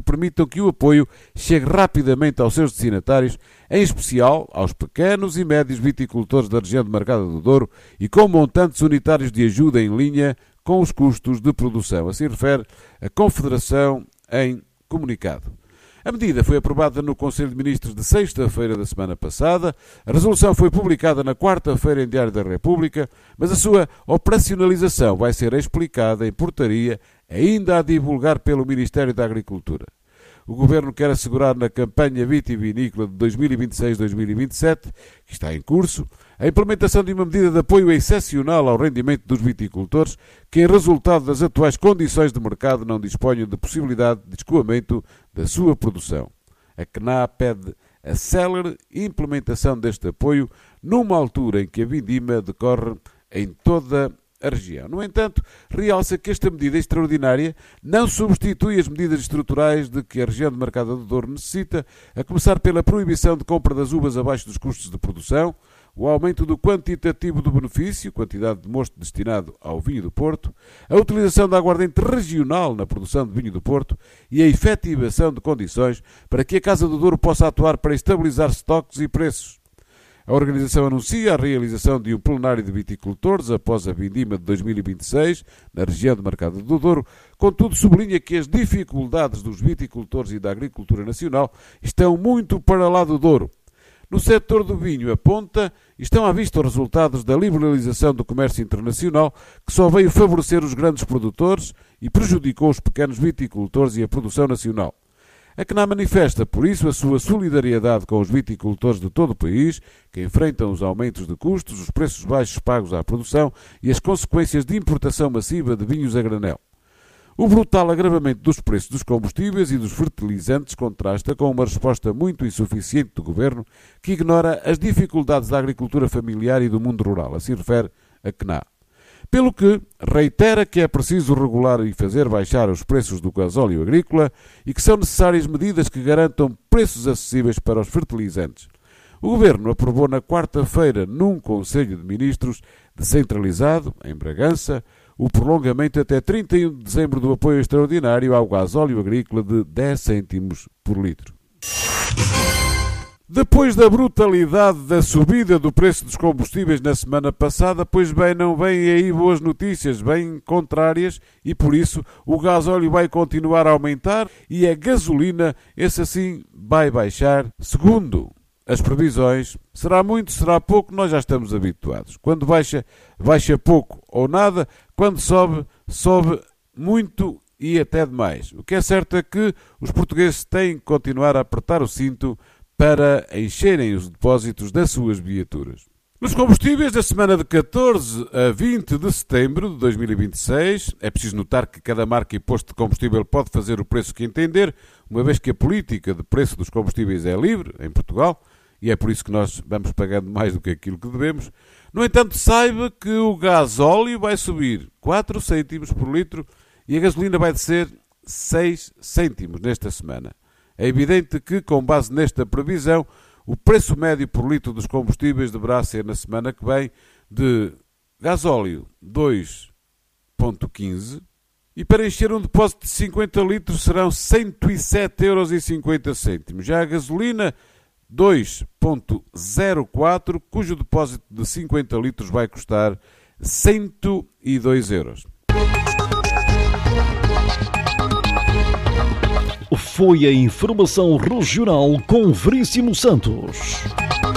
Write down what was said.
permitam que o apoio chegue rapidamente aos seus destinatários, em especial aos pequenos e médios viticultores da região de Margada do Douro e com montantes unitários de ajuda em linha com os custos de produção. Assim refere a Confederação em comunicado. A medida foi aprovada no Conselho de Ministros de sexta-feira da semana passada. A resolução foi publicada na quarta-feira em Diário da República, mas a sua operacionalização vai ser explicada em portaria ainda a divulgar pelo Ministério da Agricultura. O Governo quer assegurar na campanha vitivinícola de 2026-2027, que está em curso, a implementação de uma medida de apoio excepcional ao rendimento dos viticultores que, em resultado das atuais condições de mercado, não disponham de possibilidade de escoamento da sua produção. A CNA pede a célere implementação deste apoio numa altura em que a vindima decorre em toda a região. No entanto, realça que esta medida extraordinária não substitui as medidas estruturais de que a região de Margada do Douro necessita, a começar pela proibição de compra das uvas abaixo dos custos de produção, o aumento do quantitativo do benefício, quantidade de mosto destinado ao vinho do Porto, a utilização da aguardente regional na produção de vinho do Porto e a efetivação de condições para que a Casa do Douro possa atuar para estabilizar estoques e preços. A organização anuncia a realização de um plenário de viticultores após a vindima de 2026 na região de Margada do Douro, contudo sublinha que as dificuldades dos viticultores e da agricultura nacional estão muito para lá do Douro. No setor do vinho, aponta, estão à vista os resultados da liberalização do comércio internacional, que só veio favorecer os grandes produtores e prejudicou os pequenos viticultores e a produção nacional. A CNA manifesta, por isso, a sua solidariedade com os viticultores de todo o país, que enfrentam os aumentos de custos, os preços baixos pagos à produção e as consequências de importação massiva de vinhos a granel. O brutal agravamento dos preços dos combustíveis e dos fertilizantes contrasta com uma resposta muito insuficiente do Governo, que ignora as dificuldades da agricultura familiar e do mundo rural, assim refere a CNA. Pelo que reitera que é preciso regular e fazer baixar os preços do gasóleo agrícola e que são necessárias medidas que garantam preços acessíveis para os fertilizantes. O Governo aprovou na quarta-feira, num Conselho de Ministros descentralizado, em Bragança, o prolongamento até 31 de dezembro do apoio extraordinário ao gasóleo agrícola de 10 cêntimos por litro. Depois da brutalidade da subida do preço dos combustíveis na semana passada, pois bem, não vêm aí boas notícias, bem contrárias, e por isso o gasóleo vai continuar a aumentar e a gasolina, esse assim, vai baixar. Segundo as previsões, será muito, será pouco, nós já estamos habituados. Quando baixa, baixa pouco ou nada, quando sobe, sobe muito e até demais. O que é certo é que os portugueses têm que continuar a apertar o cinto para encherem os depósitos das suas viaturas. Nos combustíveis, da semana de 14 a 20 de setembro de 2026, é preciso notar que cada marca e posto de combustível pode fazer o preço que entender, uma vez que a política de preço dos combustíveis é livre em Portugal, e é por isso que nós vamos pagando mais do que aquilo que devemos. No entanto, saiba que o gasóleo vai subir 4 cêntimos por litro e a gasolina vai descer 6 cêntimos nesta semana. É evidente que, com base nesta previsão, o preço médio por litro dos combustíveis deverá ser, na semana que vem, de gasóleo 2,15 e para encher um depósito de 50 litros serão 107,50 €. Já a gasolina 2,04, cujo depósito de 50 litros vai custar 102 €. Foi a informação regional com Veríssimo Santos.